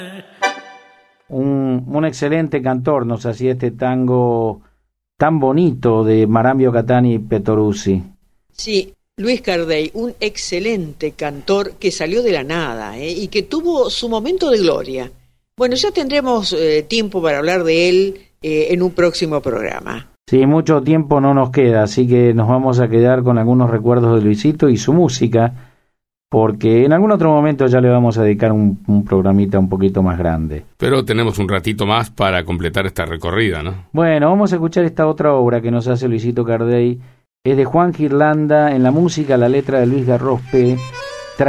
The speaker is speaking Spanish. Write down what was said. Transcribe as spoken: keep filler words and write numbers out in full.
Un, un excelente cantor nos hacía este tango tan bonito de Marambio Catani y Petoruzzi. Sí, Luis Cardey, un excelente cantor que salió de la nada, ¿eh? Y que tuvo su momento de gloria. Bueno, ya tendremos eh, tiempo para hablar de él eh, en un próximo programa. Sí, mucho tiempo no nos queda, así que nos vamos a quedar con algunos recuerdos de Luisito y su música, porque en algún otro momento ya le vamos a dedicar un, un programita un poquito más grande. Pero tenemos un ratito más para completar esta recorrida, ¿no? Bueno, vamos a escuchar esta otra obra que nos hace Luisito Cardey. Es de Juan Girlanda, en la música, la letra de Luis Garrospe.